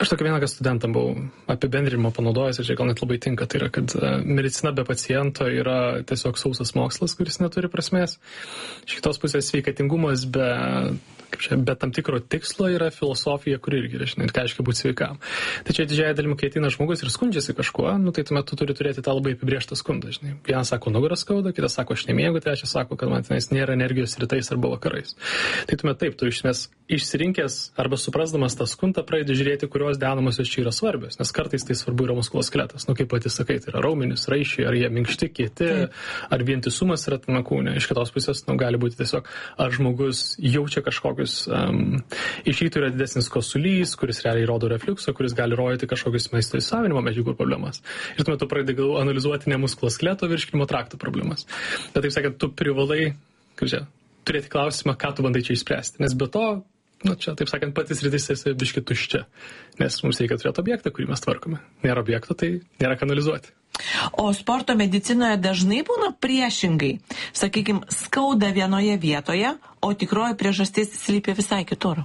Aš tokį vieną studentam buvau apibendrinimo panaudojęs ir čia gal net labai tinka. Tai yra, kad medicina be paciento yra tiesiog sausas mokslas, kuris neturi prasmės. Iš kitos pusės sveikatingumas be tam tikro tikslo yra filosofija, kuri irgi yra, žinai, ką aiškiai būti sveikam. Tai čia didžiąją dalimi, kai ateina žmogus ir skundžiasi kažkuo, tai tuomet tu turi turėti tą labai apibrėžtą skundą, žinai. Vienas sako, nugaras skauda, kitas sako, aš nemiegu, trečias sako, kad man tenais nėra energijos rytais arba vakarais. Tai tuomet taip, tu išsirinkęs arba suprasdamas tą skundą pradedi žiūrėti, kurios dedamosios čia yra svarbios, nes kartais tai svarbu yra muskuloskeletas. Kaip pati sakai, tai yra raumenys, raiščiai, ar jie minkšti, kieti, ar vientisumas yra tame kūne. Iš kitos pusės gali būti tiesiog, ar žmogus jaučia kažkokius iš rytų yra didesnis kosulys, kuris realiai rodo refliuksą, kuris gali rodyti kažkokius maisto įsavinimo medžiagų problemas. Ir tuomet tu pradedi analizuoti ne muskuloskeleto virškinimo trakto problemas. Bet taip sakant, tu privalai, turėti klausimą, ką tu bandai čia išspręsti. Nes be to, čia, taip sakant, patys rytis esi biški tuščia. Nes mums reikia turėti objektą, kurį mes tvarkome. Nėra objekto, tai nėra ką analizuoti. O sporto medicinoje dažnai būna priešingai. Sakykime, skauda vienoje vietoje, o tikroji priežastis slypi visai kitur.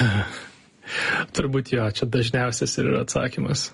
Turbūt jo, čia dažniausias ir yra atsakymas.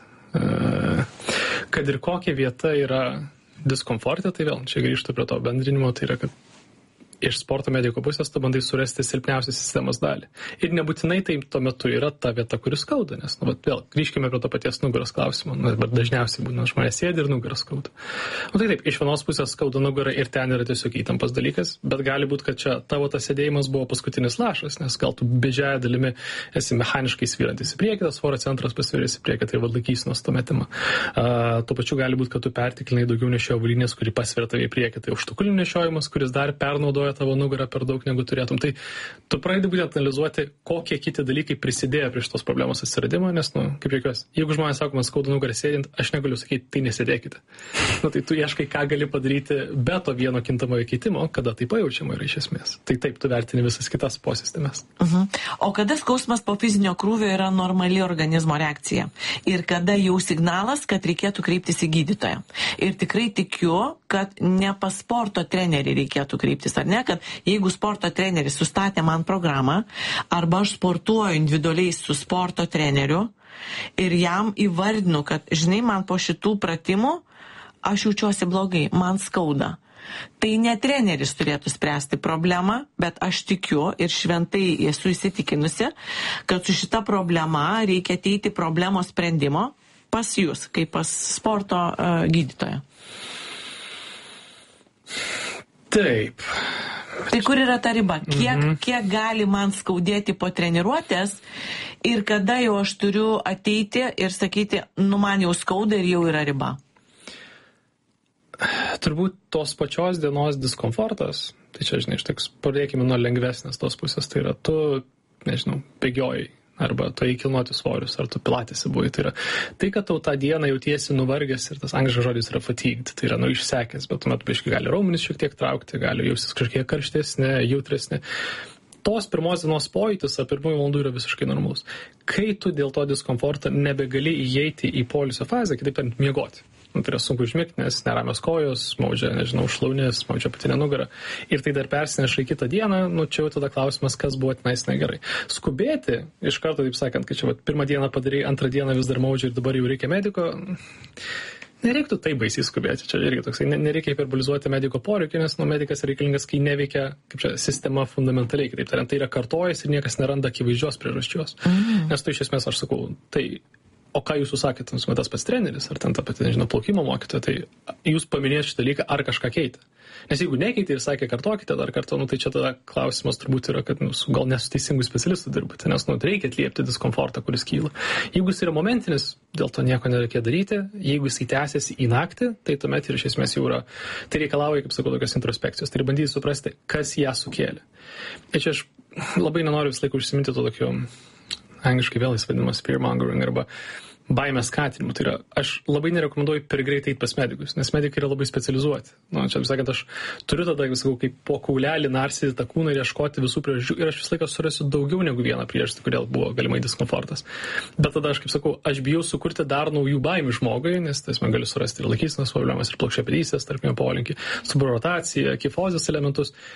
Kad ir kokia vieta yra diskomfortė, tai vėl, čia grįžtu prie to bendrinimo, tai yra, kad iš sporto mediko pusės tu bandai surasti silpniausią sistemos dalį. Ir nebūtinai tai tuo metu yra ta vieta, kuris skauda, nes, vėl, grįžkime prie to paties nugaros klausimo. Dažniausiai būna, žmonės sėdi ir nugaras skauda. Tai taip, iš vienos pusės skauda nugara ir ten yra tiesiog įtampas dalykas, bet gali būti, kad čia tavo tas sėdėjimas buvo paskutinis lašas, nes gal tu didžiąją dalimi esi mechaniškai svyrantis į priekį, tas svorio centras pasviręs į priekį, tai laikysenos to metimą. Tuo pačiu gali būti, kad tu perteklinai daugiau nešioji avalynės, kuri pasveria tave į priekį, tai užtukulių nešiojimas, kuris dar pernaudoja tavo nugarą per daug negu turėtum. Tai tu pradedi būtent analizuoti, kokie kiti dalykai prisidėjo prie šitos problemos atsiradimo, nes, kaip jokios, jeigu žmonės sako, man skauda nugarą sėdint, aš negaliu sakyti, tai nesėdėkite. Tai tu ieškai, ką gali padaryti be to vieno kintamojo keitimo, kada tai pajaučiama yra iš esmės. Tai taip, tu vertini visas kitas posistemas. O kada skausmas po fizinio krūvio yra normali organizmo reakcija? Ir kada jau signalas, kad reikėtų kreiptis į gydytoją? Ir tikrai tikiu, kad ne pas sporto trenerį reikėtų kreiptis, ar ne? Kad jeigu sporto treneris sustatė man programą, arba aš sportuoju individualiai su sporto treneriu ir jam įvardinu, kad, žinai, man po šitų pratimų aš jaučiuosi blogai, man skauda. Tai ne treneris turėtų spręsti problemą, bet aš tikiu ir šventai esu įsitikinusi, kad su šita problema reikia ateiti problemos sprendimo pas jūs, kaip pas sporto gydytoją. Taip. Tai kur yra ta riba? Kiek gali man skaudėti po treniruotės ir kada jau aš turiu ateiti ir sakyti, man jau skauda ir jau yra riba? Turbūt tos pačios dienos diskomfortas, tai čia, žinai, pradėkime nuo lengvesnės tos pusės, tai yra tu, bėgiojai, arba tu įkilnoti svorius, ar tu pilatėsi buvai. Tai yra tai, kad tau tą dieną jautiesi nuvargęs ir tas angliškas žodis yra fatigued, tai yra išsekęs, bet tuomet biškai gali raumenis šiek tiek traukti, gali jaustis kažkiek karštesnė, jautresnė. Tos pirmos dienos pojūtis ar pirmųjų valandų yra visiškai normalus. Kai tu dėl to diskomforto nebegali įeiti į poilsio fazę, kitaip tariant, miegoti. Tai yra sunku užmigti, nes neramios kojos, maudžia, šlaunės, maudžia patinė nugarą. Ir tai dar persineša į kitą dieną, čia jau tada klausimas, kas buvo tenais negerai. Skubėti, iš karto, taip sakant, kad čia pirmą dieną padarai, antrą dieną vis dar maudžia ir dabar jau reikia mediko, nereiktų taip baisiai skubėti. Čia irgi toksai, nereikia hiperbolizuoti mediko poreikį, nes medikas reikalingas, kai neveikia sistema fundamentaliai. Kitaip tariant, tai yra kartojas ir niekas neranda akivaizdžios priežasčios. Nes tu iš esmės, aš sakau, o ką jūs sakėt, tas pats treneris, ar ten ta pati, plaukimo mokytoja, tai jūs paminėjot šitą dalyką, ar kažką keitė. Nes jeigu nekeitė ir sakė, kartokite dar kartą, tai čia tada klausimas turbūt yra, kad gal nesu teisingų specialistų dirbate, nes reikia atliepti diskomfortą, kuris kyla. Jeigu jis yra momentinis, dėl to nieko nereikia daryti, jeigu jis tęsiasi į naktį, tai tuomet ir iš esmės jau yra, tai reikalauja, kaip sakau, tokios introspekcijos, tai bandyti suprasti, kas ją sukėlė. Ir čia aš labai nenoriu visą laiką užsiminti to tokio, angliškai vėl jis vadinamas fearmongering arba baimės skatinimu. Tai yra, aš labai nerekomenduoju per greitai eiti pas medikus, nes medikai yra labai specializuoti. Čia, sakant, aš turiu tada, sakau, kaip po kaulelį narsyti tą kūną ir ieškoti visų priežasčių ir aš visą laiką surasiu daugiau negu vieną priežastį, kodėl buvo galimai diskomfortas. Bet tada aš, kaip sakau, aš bijau sukurti dar naujų baimių žmogui, nes man galiu surasti ir laikysenos problemas, ir plokščiapėdystės, tarpinio polinkį, stuburo rotaciją, kifozės elementus.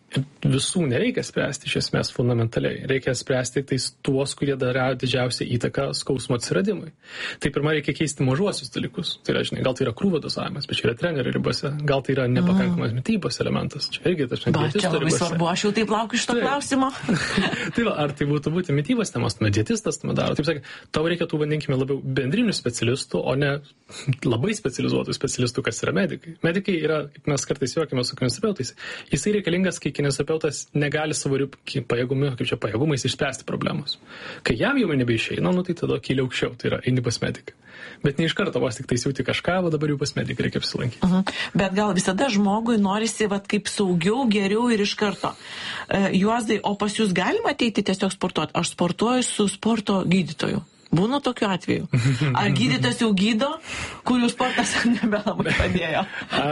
Visų nereikia spręsti iš esmės fundamentaliai. Reikia spręsti tik tuos, kurie daro didžiausią įtaką skausmo atsiradimui. Tai pirmą reikia keisti mažuosius dalykus. Tai yra, žinai, gal tai yra krūvio dozavimas, bet čia yra trenerio ribose. Gal tai yra nepakankamas mitybos elementas. Čia irgi tas čia labai svarbu, aš jau taip laukiu šito klausimo. Tai va, ar tai būtų mitybos temas, dietistas tam daro. Taip sakė, tau reikia tų, vadinkime, labiau bendrinių specialistų, o ne labai specializuotų specialistų, kas yra medikai. Medikai yra, kaip mes kartais juokime su kineziterapeutais, jisai reikalingas, kai kineziterapeutas negali savo pajėgumais išspręsti problemos. Kai jam jau nebeišeina, tai tada kylia aukščiau, tai yra eini pas mediką. Bet ne iš karto vos tik taisiuti kažką, o dabar jau pas mediką reikia apsilankyti. Bet gal visada žmogui norisi kaip saugiau, geriau ir iš karto. Juozai, o pas jūs galima ateiti tiesiog sportuoti? Aš sportuoju su sporto gydytoju. Būna tokiu atveju. Ar gydytas jau gydo, kurių sportas nebelabai padėjo?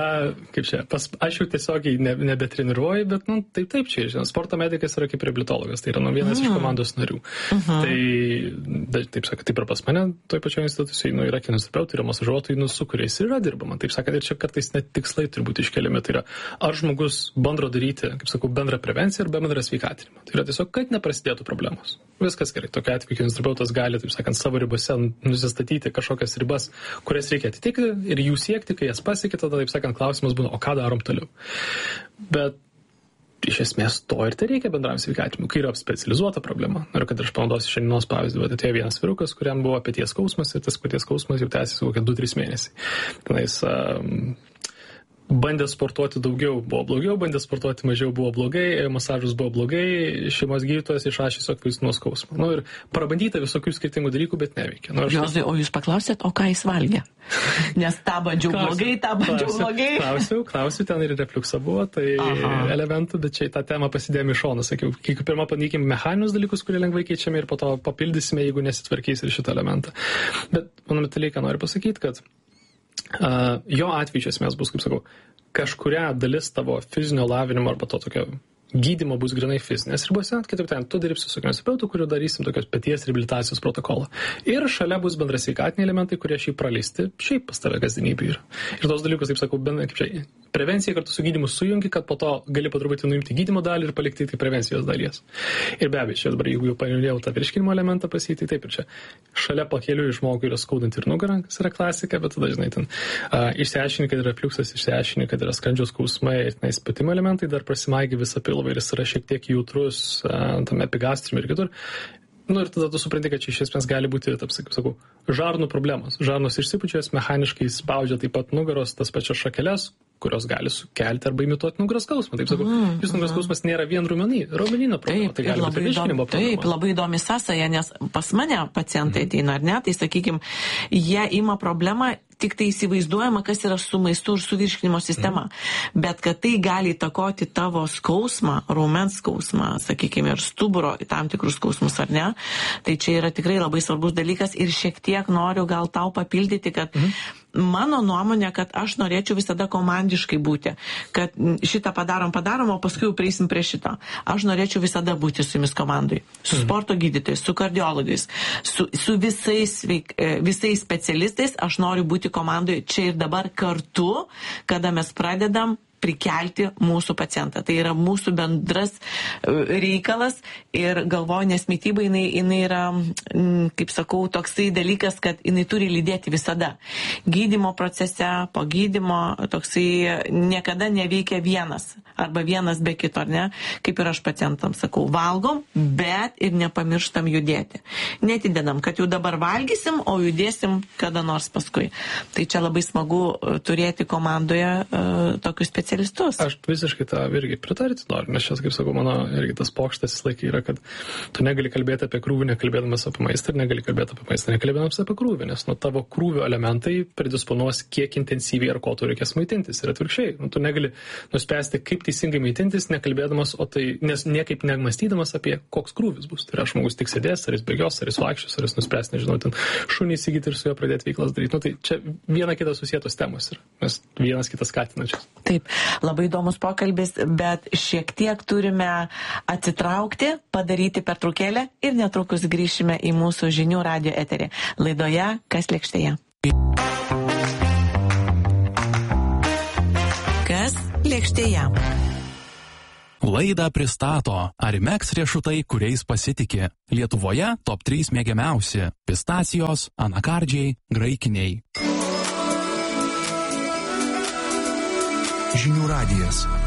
Aš jau tiesiogiai nebetreniruoju, bet taip čia, žinot, sporto medikas yra kaip reabilitologas, tai yra vienas iš komandos narių. Tai, taip sakant, taip ir pas mane, toj pačioje institucijoje, yra kineziterapeutai, yra masažuotojai, su kuriais yra dirbama. Taip sakant, ir čia kartais net tikslai turi būti iškeliami. Tai yra, ar žmogus bando daryti, kaip sakau, bendrą prevenciją ir bendrą sveikatinimą. Tai yra tiesiog, kad neprasidėtų problemos. Viskas gerai. Tokiu atveju kineziterapeutas gali, taip sakant, savo ribose nusistatyti kažkokias ribas, kurias reikia atitikti ir jų siekti, kai jas pasiekti, tada, taip sakant, klausimas būna, o ką darom toliau. Bet iš esmės to ir tai reikia bendram sveikatimui, kai yra specializuota problema. Ir kad aš panaudosiu šiandienos pavyzdį, bet atėjo vienas vyrukas, kuriam buvo peties skausmas ir tas peties skausmas jau tęsiasi kokie 2-3 mėnesiai. Tenais bandė sportuoti daugiau, buvo blogiau, bandė sportuoti mažiau, buvo blogai, masažas buvo blogai, šeimos gydytojas išrašė tiesiog vaistų nuo skausmo. Ir prabandyta visokių skirtingų dalykų, bet neveikia. Juozai, o jūs paklausėt, o ką jis valgė? Nes tą bandžiau blogai. Klausiu, ten ir refliuksą buvo, tai elementų, bet čia į tą temą pasidėjome iš šoną. Sakiau, pirmą paneikime mechaninius dalykus, kurie lengvai keičiami ir po to papildysime, jeigu nesitvarkys ir šitą elementą. Bet fundamentaliai, ką noriu pasakyti, kad jo atveju iš esmės bus, kaip sakau, kažkuria dalis tavo fizinio lavinimo arba to tokio gydymo bus grinai fizinės ribose, kitaip tariant, tu dirbsi su kineziterapeutu, kuriuo darysim tokios peties reabilitacijos protokolą. Ir šalia bus bendra sveikatiniai elementai, kurie šiaip praleisti, šiaip pas tave kasdienybė yra. Ir tos dalykus, taip sakau, prevencija kartu su gydymu sujungi, kad po to gali po truputį nuimti gydymo dalį ir palikti tai prevencijos dalies. Ir be abejo, čia dabar, jeigu jau paminėjau tą virškinimo elementą pasitį, taip ir čia šalia pakeliui žmogui yra skaudanti ir nugarą, kas yra klasika, bet tada, žinai, ten išsiaiškini, kad yra refliuksas, išsiaiškini, kad yra skrandžio skausmai ir tenais spatimo elementai, dar prasimaigi visą pilvą ir jis yra šiek tiek jautrus tam epigastrium ir kitur. Ir tada tu supranti, kad čia iš esmės gali būti, taip sakau, žarnų problemos. Žarnos išsipučias, mechaniškai spaudžia taip pat nugaros tas pačias šakeles, kurios gali sukelti arba imituoti nugaros skausmą. Taip sakau, jūs nugaros skausmas nėra vien raumenyno problema, tai gali būti virškinimo problema. Taip, labai įdomi sąsaja, nes pas mane pacientai ateina, ar ne, tai sakykime, jie ima problemą, tik tai įsivaizduojama, kas yra su maistu ir su virškinimo sistema. Bet kad tai gali įtakoti tavo skausmą, raumens skausmą, sakykime, ir stuburo tam tikrus skausmus, ar ne, tai čia yra tikrai labai svarbus dalykas ir šiek tiek noriu gal tau papildyti, kad mano nuomonė, kad aš norėčiau visada komandiškai būti, kad šitą padarom, o paskui jau prieisim prie šito. Aš norėčiau visada būti su jumis komandai, su sporto gydytojais, su kardiologais, su visais specialistais, aš noriu būti komandoje čia ir dabar kartu, kada mes pradedam prikelti mūsų pacientą. Tai yra mūsų bendras reikalas ir galvoju, nes mityba jinai yra, kaip sakau, toksai dalykas, kad jinai turi lydėti visada. Gydymo procese, po gydymo toksai niekada neveikia vienas arba vienas be kito, ar ne? Kaip ir aš pacientams sakau, valgom, bet ir nepamirštam judėti. Netidedam, kad jau dabar valgysim, o judėsim kada nors paskui. Tai čia labai smagu turėti komandoje tokius specialistus. Aš visiškai tą irgi pritarti noriu, nes šias, kaip sakau, mano irgi tas pokštas laikai yra, kad tu negali kalbėti apie krūvį nekalbėdamas apie maistą ir negali kalbėti apie maistą nekalbėdamas apie krūvį, nes nuo tavo krūvio elementai predisponuos, kiek intensyviai ar ko tu reikės maitintis. Ir atvirkščiai, tu negali nuspręsti, kaip teisingai maitintis, nekalbėdamas, o tai nes niekaip nemąstydamas apie koks krūvis bus. Tai yra žmogus tik sėdės, ar jis bėgios, ar jis vaikščios, ar jis nuspręs, nežinau, ten šunį įsigyti ir su juo pradėti veiklas daryti. Tai čia viena kita susietos temos yra. Mes vienas kitas skatinančios. Taip, labai įdomus pokalbis, bet šiek tiek turime atsitraukti, padaryti pertraukėlę ir netrukus grįšime į mūsų žinių radijo eterį. Laidoje Kas lėkštėje? Kas lėkštėje? Laidą pristato Arimex riešutai, kuriais pasitiki. Lietuvoje top 3 mėgiamiausi – pistacijos, anakardžiai, graikiniai. Žinių radijas.